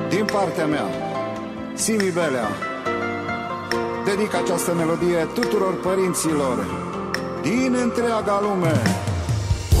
din partea mea, Simi Belea, dedic această melodie tuturor părinților din întreaga lume.